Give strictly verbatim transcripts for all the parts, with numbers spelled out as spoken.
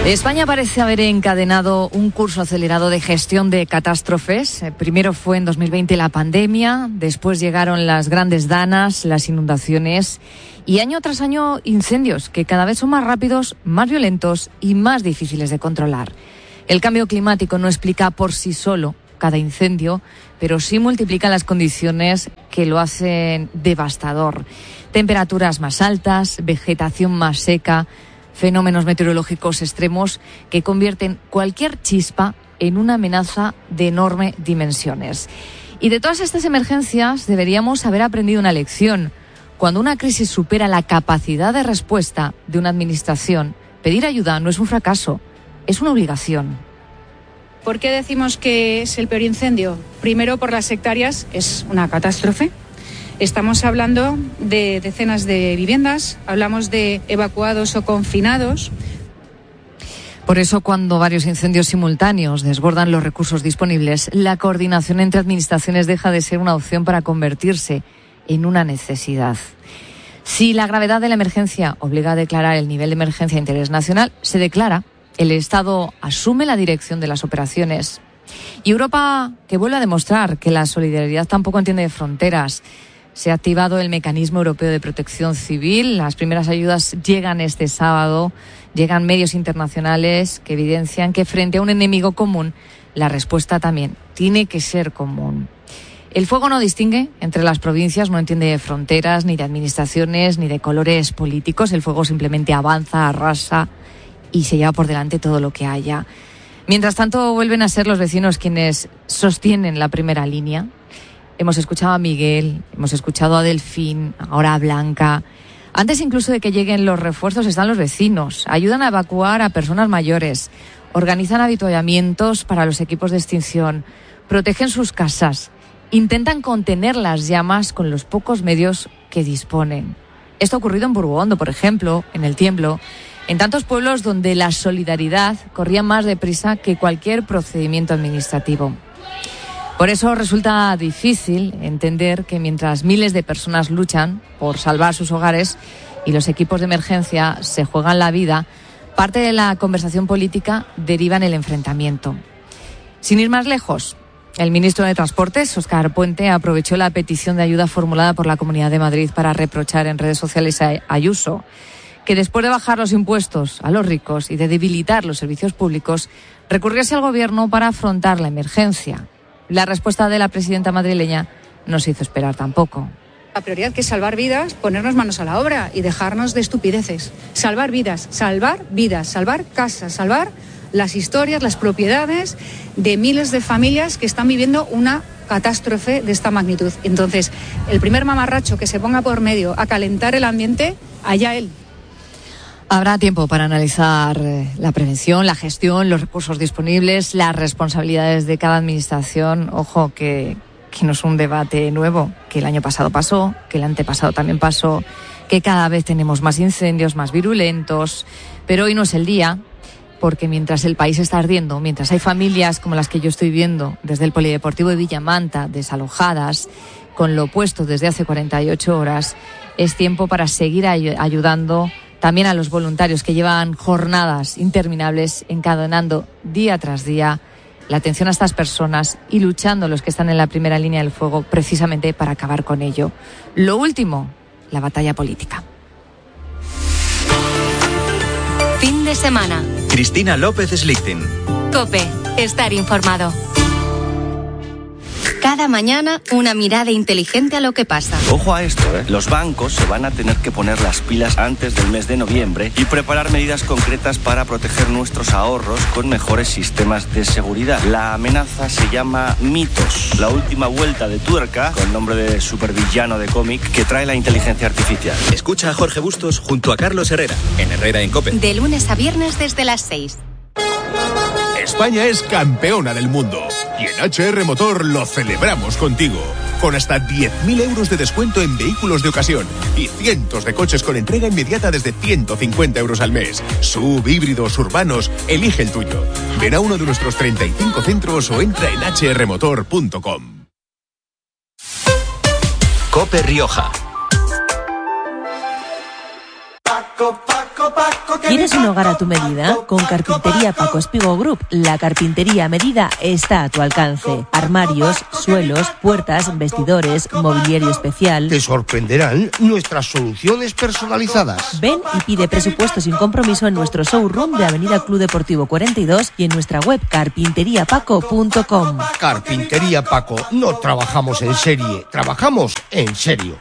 España parece haber encadenado un curso acelerado de gestión de catástrofes. Primero fue en dos mil veinte la pandemia, después llegaron las grandes danas, las inundaciones y año tras año incendios que cada vez son más rápidos, más violentos y más difíciles de controlar. El cambio climático no explica por sí solo cada incendio, pero sí multiplica las condiciones que lo hacen devastador. Temperaturas más altas, vegetación más seca, fenómenos meteorológicos extremos que convierten cualquier chispa en una amenaza de enormes dimensiones. Y de todas estas emergencias deberíamos haber aprendido una lección. Cuando una crisis supera la capacidad de respuesta de una administración, pedir ayuda no es un fracaso, es una obligación. ¿Por qué decimos que es el peor incendio? Primero, por las hectáreas, es una catástrofe. Estamos hablando de decenas de viviendas, hablamos de evacuados o confinados. Por eso, cuando varios incendios simultáneos desbordan los recursos disponibles, la coordinación entre administraciones deja de ser una opción para convertirse en una necesidad. Si la gravedad de la emergencia obliga a declarar el nivel de emergencia de interés nacional, se declara, el Estado asume la dirección de las operaciones. Y Europa, que vuelve a demostrar que la solidaridad tampoco entiende de fronteras. Se ha activado el Mecanismo Europeo de Protección Civil. Las primeras ayudas llegan este sábado. Llegan medios internacionales que evidencian que frente a un enemigo común, la respuesta también tiene que ser común. El fuego no distingue entre las provincias, no entiende de fronteras, ni de administraciones, ni de colores políticos. El fuego simplemente avanza, arrasa y se lleva por delante todo lo que haya. Mientras tanto, vuelven a ser los vecinos quienes sostienen la primera línea. Hemos escuchado a Miguel, hemos escuchado a Delfín, ahora a Blanca. Antes incluso de que lleguen los refuerzos están los vecinos. Ayudan a evacuar a personas mayores, organizan avituallamientos para los equipos de extinción, protegen sus casas, intentan contener las llamas con los pocos medios que disponen. Esto ha ocurrido en Burgondo, por ejemplo, en El Tiemblo, en tantos pueblos donde la solidaridad corría más deprisa que cualquier procedimiento administrativo. Por eso resulta difícil entender que mientras miles de personas luchan por salvar sus hogares y los equipos de emergencia se juegan la vida, parte de la conversación política deriva en el enfrentamiento. Sin ir más lejos, el ministro de Transportes, Óscar Puente, aprovechó la petición de ayuda formulada por la Comunidad de Madrid para reprochar en redes sociales a Ayuso que después de bajar los impuestos a los ricos y de debilitar los servicios públicos, recurriese al gobierno para afrontar la emergencia. La respuesta de la presidenta madrileña no se hizo esperar tampoco. La prioridad que es salvar vidas, ponernos manos a la obra y dejarnos de estupideces. Salvar vidas, salvar vidas, salvar casas, salvar las historias, las propiedades de miles de familias que están viviendo una catástrofe de esta magnitud. Entonces, el primer mamarracho que se ponga por medio a calentar el ambiente, allá él. Habrá tiempo para analizar la prevención, la gestión, los recursos disponibles, las responsabilidades de cada administración. Ojo, que, que no es un debate nuevo, que el año pasado pasó, que el antepasado también pasó, que cada vez tenemos más incendios, más virulentos, pero hoy no es el día, porque mientras el país está ardiendo, mientras hay familias como las que yo estoy viendo desde el Polideportivo de Villamanta, desalojadas, con lo puesto desde hace cuarenta y ocho horas, es tiempo para seguir ay- ayudando también a los voluntarios que llevan jornadas interminables encadenando día tras día la atención a estas personas y luchando los que están en la primera línea del fuego precisamente para acabar con ello. Lo último, la batalla política. Fin de semana. Cristina López Slichting. COPE. Estar informado. Cada mañana, una mirada inteligente a lo que pasa. Ojo a esto, ¿eh? Los bancos se van a tener que poner las pilas antes del mes de noviembre y preparar medidas concretas para proteger nuestros ahorros con mejores sistemas de seguridad. La amenaza se llama Mitos, la última vuelta de tuerca, con nombre de supervillano de cómic, que trae la inteligencia artificial. Escucha a Jorge Bustos junto a Carlos Herrera, en Herrera en COPE. De lunes a viernes desde las seis. España es campeona del mundo y en H R Motor lo celebramos contigo. Con hasta diez mil euros de descuento en vehículos de ocasión y cientos de coches con entrega inmediata desde ciento cincuenta euros al mes. Sub, híbridos, urbanos, elige el tuyo. Ven a uno de nuestros treinta y cinco centros o entra en h r motor punto com. COPE Rioja. Paco, Paco, Paco ¿Quieres un hogar a tu medida? Con Carpintería Paco Espigo Group, la carpintería a medida está a tu alcance. Armarios, suelos, puertas, vestidores, mobiliario especial. Te sorprenderán nuestras soluciones personalizadas. Ven y pide presupuesto sin compromiso en nuestro showroom de Avenida Club Deportivo cuarenta y dos y en nuestra web carpintería paco punto com. Carpintería Paco, no trabajamos en serie, trabajamos en serio.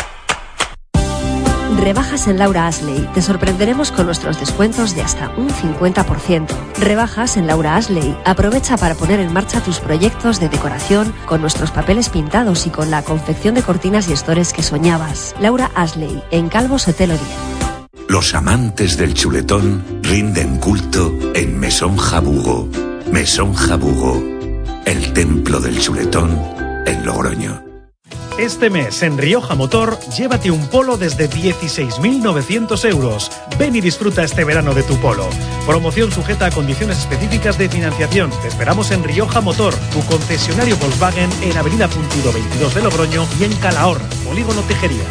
Rebajas en Laura Ashley. Te sorprenderemos con nuestros descuentos de hasta un cincuenta por ciento. Rebajas en Laura Ashley. Aprovecha para poner en marcha tus proyectos de decoración con nuestros papeles pintados y con la confección de cortinas y estores que soñabas. Laura Ashley, en Calvo Sotelo diez. Los amantes del chuletón rinden culto en Mesón Jabugo. Mesón Jabugo, el templo del chuletón en Logroño. Este mes en Rioja Motor, llévate un Polo desde dieciséis mil novecientos euros. Ven y disfruta este verano de tu Polo. Promoción sujeta a condiciones específicas de financiación. Te esperamos en Rioja Motor, tu concesionario Volkswagen en Avenida Puntido veintidós de Logroño y en Calahorra, Polígono Tejerías.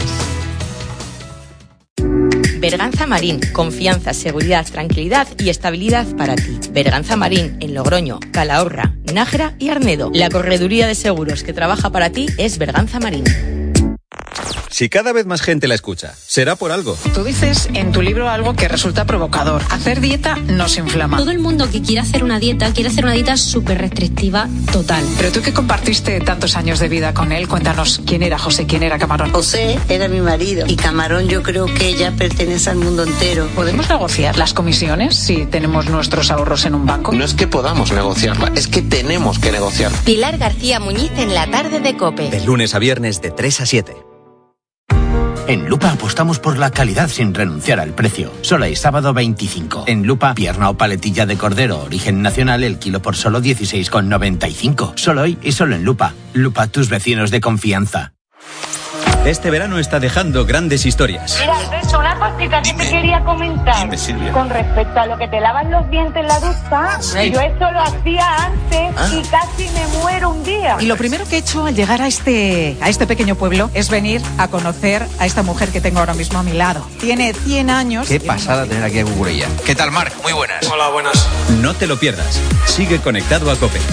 Berganza Marín, confianza, seguridad, tranquilidad y estabilidad para ti. Berganza Marín, en Logroño, Calahorra, Nájera y Arnedo. La correduría de seguros que trabaja para ti es Berganza Marín. Si cada vez más gente la escucha, será por algo. Tú dices en tu libro algo que resulta provocador. Hacer dieta nos inflama. Todo el mundo que quiere hacer una dieta, quiere hacer una dieta súper restrictiva, total. Pero tú que compartiste tantos años de vida con él, cuéntanos quién era José, quién era Camarón. José era mi marido y Camarón yo creo que ya pertenece al mundo entero. ¿Podemos negociar las comisiones si tenemos nuestros ahorros en un banco? No es que podamos negociarla, es que tenemos que negociar. Pilar García Muñiz en la tarde de COPE. De lunes a viernes de tres a siete. En Lupa apostamos por la calidad sin renunciar al precio. Solo hay sábado veinticinco. En Lupa, pierna o paletilla de cordero origen nacional, el kilo por solo dieciséis con noventa y cinco. Solo hoy y solo en Lupa. Lupa, tus vecinos de confianza. Este verano está dejando grandes historias. Mira, Alberto, una cosita que te quería comentar. Dime, Silvia. Con respecto a lo que te lavan los dientes en la ducha, sí. Yo eso lo hacía antes ¿Ah? y casi me muero un día. Y lo primero que he hecho al llegar a este, a este pequeño pueblo es venir a conocer a esta mujer que tengo ahora mismo a mi lado. Tiene cien años. Qué pasada tener aquí a Cucurella. ¿Qué tal, Marc? Muy buenas. Hola, buenas. No te lo pierdas. Sigue conectado a COPE.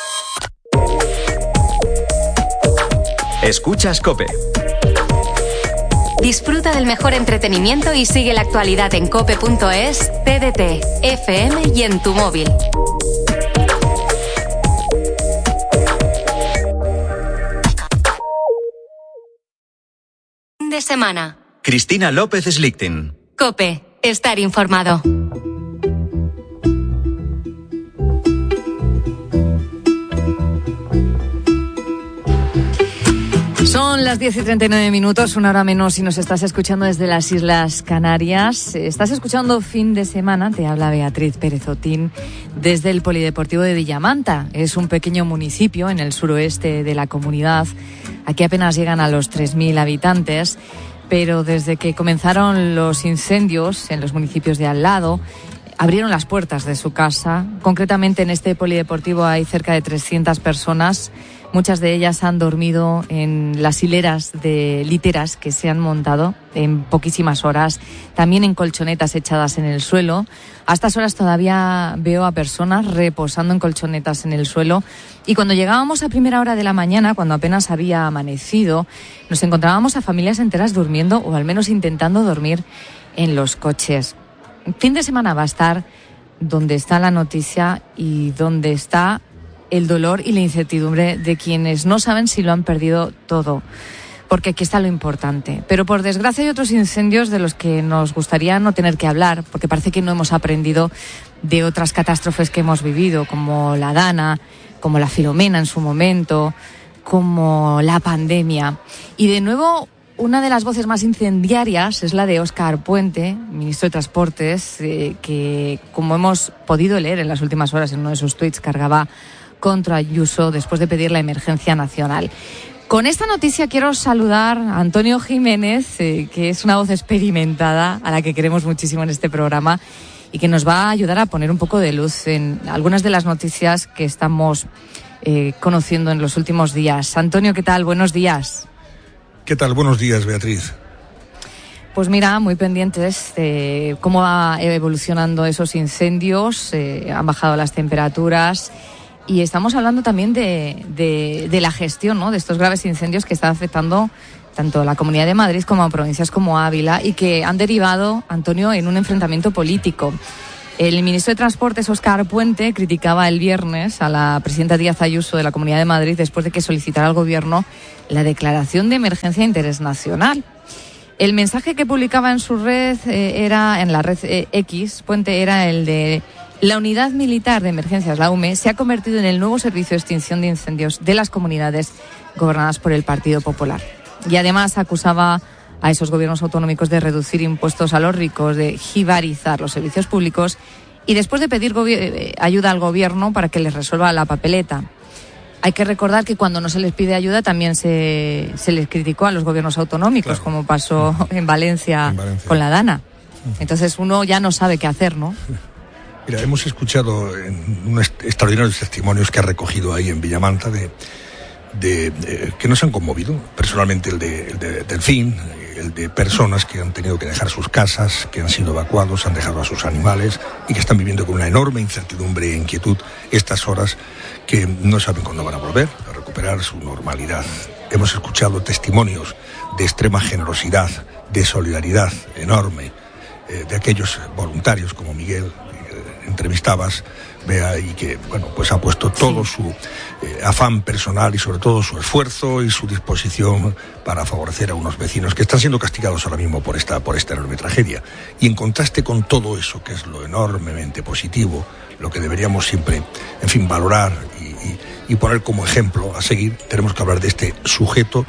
Escuchas COPE. Disfruta del mejor entretenimiento y sigue la actualidad en cope punto es, T D T, F M y en tu móvil. Fin de semana. Cristina López Slichting. COPE, estar informado. Son las diez y treinta y nueve minutos, una hora menos si nos estás escuchando desde las Islas Canarias. Estás escuchando Fin de Semana, te habla Beatriz Pérez Otín desde el Polideportivo de Villamanta. Es un pequeño municipio en el suroeste de la comunidad. Aquí apenas llegan a los tres mil habitantes, pero desde que comenzaron los incendios en los municipios de al lado, abrieron las puertas de su casa. Concretamente en este polideportivo hay cerca de trescientas personas. Muchas de ellas han dormido en las hileras de literas que se han montado en poquísimas horas, también en colchonetas echadas en el suelo. A estas horas todavía veo a personas reposando en colchonetas en el suelo. Y cuando llegábamos a primera hora de la mañana, cuando apenas había amanecido, nos encontrábamos a familias enteras durmiendo o al menos intentando dormir en los coches. Fin de semana va a estar donde está la noticia y donde está el dolor y la incertidumbre de quienes no saben si lo han perdido todo, porque aquí está lo importante. Pero por desgracia hay otros incendios de los que nos gustaría no tener que hablar, porque parece que no hemos aprendido de otras catástrofes que hemos vivido, como la Dana, como la Filomena en su momento, como la pandemia. Y de nuevo, una de las voces más incendiarias es la de Óscar Puente, ministro de Transportes, eh, que, como hemos podido leer en las últimas horas en uno de sus tuits, cargaba contra Ayuso después de pedir la emergencia nacional. Con esta noticia quiero saludar a Antonio Jiménez, eh, que es una voz experimentada a la que queremos muchísimo en este programa y que nos va a ayudar a poner un poco de luz en algunas de las noticias que estamos eh, conociendo en los últimos días. Antonio, ¿qué tal? Buenos días. ¿Qué tal? Buenos días, Beatriz. Pues mira, muy pendientes de cómo va evolucionando esos incendios, eh, han bajado las temperaturas y estamos hablando también de, de, de la gestión, ¿no?, de estos graves incendios que están afectando tanto a la Comunidad de Madrid como a provincias como Ávila y que han derivado, Antonio, en un enfrentamiento político. El ministro de Transportes, Óscar Puente, criticaba el viernes a la presidenta Díaz Ayuso de la Comunidad de Madrid después de que solicitara al Gobierno la declaración de emergencia de interés nacional. El mensaje que publicaba en su red eh, era, en la red eh, X, Puente, era el de: la Unidad Militar de Emergencias, la U M E, se ha convertido en el nuevo servicio de extinción de incendios de las comunidades gobernadas por el Partido Popular. Y además acusaba a esos gobiernos autonómicos de reducir impuestos a los ricos, de jibarizar los servicios públicos y después de pedir gobi- ayuda al Gobierno para que les resuelva la papeleta. Hay que recordar que cuando no se les pide ayuda también se, se les criticó a los gobiernos autonómicos, claro, como pasó en Valencia, en Valencia con la Dana. Entonces uno ya no sabe qué hacer, ¿no? Mira, hemos escuchado en unos extraordinarios testimonios que ha recogido ahí en Villamanta de, de, de que nos han conmovido, personalmente el de, el de Delfín, el de personas que han tenido que dejar sus casas, que han sido evacuados, han dejado a sus animales y que están viviendo con una enorme incertidumbre e inquietud estas horas, que no saben cuándo van a volver a recuperar su normalidad. Hemos escuchado testimonios de extrema generosidad, de solidaridad enorme, eh, de aquellos voluntarios como Miguel, que entrevistabas, Bea, y que, bueno, pues ha puesto todo su eh, afán personal y sobre todo su esfuerzo y su disposición para favorecer a unos vecinos que están siendo castigados ahora mismo por esta, por esta enorme tragedia. Y en contraste con todo eso, que es lo enormemente positivo, lo que deberíamos siempre, en fin, valorar y, y, y poner como ejemplo a seguir, tenemos que hablar de este sujeto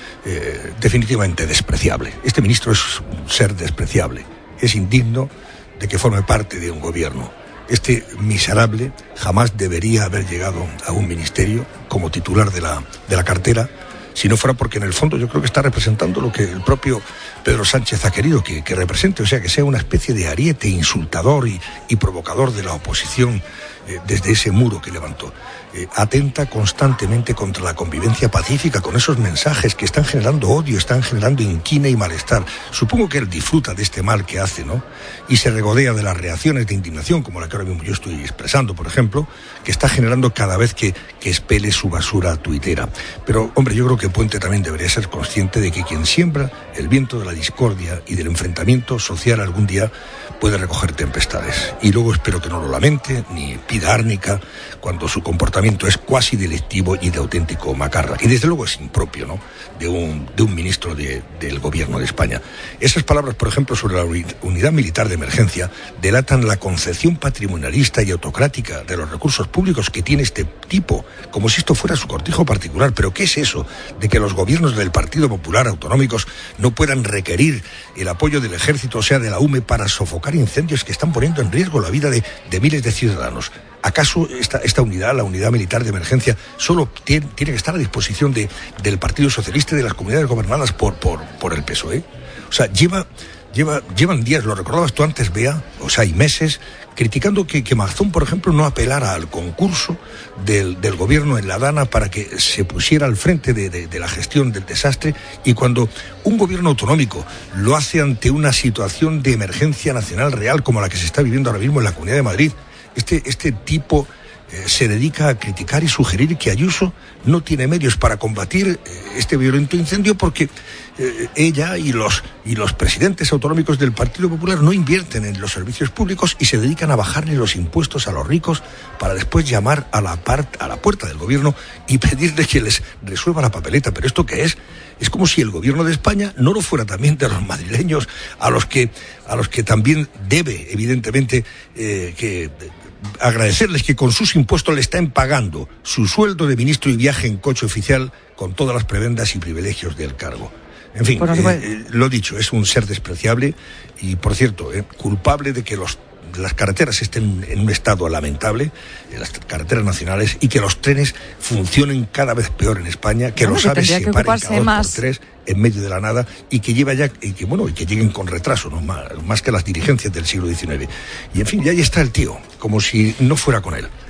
eh, definitivamente despreciable. Este ministro es un ser despreciable, es indigno de que forme parte de un gobierno. Este miserable jamás debería haber llegado a un ministerio como titular de la, de la cartera, si no fuera porque en el fondo yo creo que está representando lo que el propio Pedro Sánchez ha querido que, que represente, o sea, que sea una especie de ariete insultador y, y provocador de la oposición eh, desde ese muro que levantó. Eh, atenta constantemente contra la convivencia pacífica con esos mensajes que están generando odio, están generando inquina y malestar. Supongo que él disfruta de este mal que hace, ¿no? Y se regodea de las reacciones de indignación, como la que ahora mismo yo estoy expresando, por ejemplo, que está generando cada vez que, que expele su basura tuitera. Pero, hombre, yo creo que Puente también debería ser consciente de que quien siembra el viento de la discordia y del enfrentamiento social algún día puede recoger tempestades. Y luego espero que no lo lamente ni pida árnica cuando su comportamiento es cuasi delictivo y de auténtico macarra. Y desde luego es impropio, ¿no?, de un, de un ministro de, del gobierno de España. Esas palabras, por ejemplo, sobre la unidad militar de emergencia delatan la concepción patrimonialista y autocrática de los recursos públicos que tiene este tipo, como si esto fuera su cortijo particular. ¿Pero qué es eso de que los gobiernos del Partido Popular autonómicos no puedan requerir el apoyo del ejército, o sea, de la U M E, para sofocar incendios que están poniendo en riesgo la vida de, de miles de ciudadanos? ¿Acaso esta, esta unidad, la unidad militar de emergencia, solo tiene, tiene que estar a disposición de, del Partido Socialista y de las comunidades gobernadas por, por, por el P S O E? O sea, lleva, lleva, llevan días, lo recordabas tú antes, Bea, o sea, y meses, criticando que, que Mazón, por ejemplo, no apelara al concurso del, del gobierno en la Dana para que se pusiera al frente de, de, de la gestión del desastre, y cuando un gobierno autonómico lo hace ante una situación de emergencia nacional real como la que se está viviendo ahora mismo en la Comunidad de Madrid, este, este tipo eh, se dedica a criticar y sugerir que Ayuso no tiene medios para combatir eh, este violento incendio porque eh, ella y los, y los presidentes autonómicos del Partido Popular no invierten en los servicios públicos y se dedican a bajarle los impuestos a los ricos para después llamar a la, part, a la puerta del gobierno y pedirle que les resuelva la papeleta. ¿Pero esto qué es? Es como si el gobierno de España no lo fuera también de los madrileños, a los que, a los que también debe, evidentemente, eh, que... agradecerles que con sus impuestos le están pagando su sueldo de ministro y viaje en coche oficial con todas las prebendas y privilegios del cargo. En fin, pues no eh, eh, lo dicho, es un ser despreciable y, por cierto, eh, culpable de que los, las carreteras estén en un estado lamentable, eh, las carreteras nacionales, y que los trenes funcionen cada vez peor en España, que bueno, los aves se paren cada dos por tres en medio de la nada, y que lleva ya, y que bueno, y que lleguen con retraso, ¿no? más, más que las dirigencias del siglo diecinueve. Y en fin, y ahí está el tío, como si no fuera con él.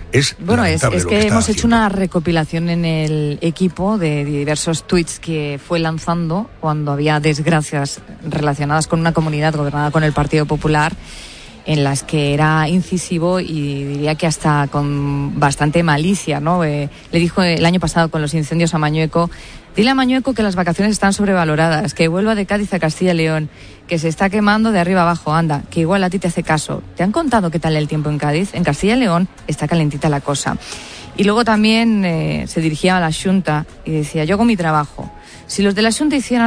Es bueno, es, es lo que, que hemos haciendo. hecho una recopilación en el equipo de diversos tweets que fue lanzando cuando había desgracias relacionadas con una comunidad gobernada con el Partido Popular, en las que era incisivo y diría que hasta con bastante malicia, ¿no? Eh, le dijo el año pasado con los incendios a Mañueco: dile a Mañueco que las vacaciones están sobrevaloradas, que vuelva de Cádiz a Castilla y León, que se está quemando de arriba abajo, anda, que igual a ti te hace caso. ¿Te han contado qué tal el tiempo en Cádiz? En Castilla y León está calentita la cosa. Y luego también eh, se dirigía a la Xunta y decía: yo hago mi trabajo. Si los de la Xunta hicieran